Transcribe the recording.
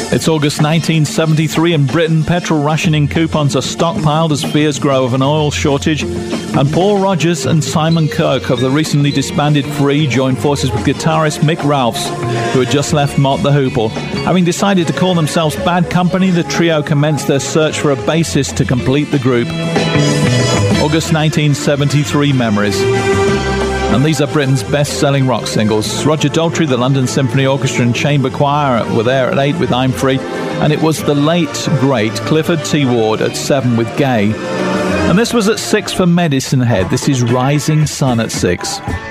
It's August 1973 in Britain. Petrol rationing coupons are stockpiled as fears grow of an oil shortage. And Paul Rodgers and Simon Kirke of the recently disbanded Free join forces with guitarist Mick Ralphs, who had just left Mott the Hoople. Having decided to call themselves Bad Company, the trio commenced their search for a bassist to complete the group. August 1973 memories. And these are Britain's best-selling rock singles. Roger Daltrey, the London Symphony Orchestra and Chamber Choir were there at 8 with I'm Free. And it was the late, great Clifford T. Ward at 7 with Gay. And this was at 6 for Medicine Head. This is Rising Sun at 6.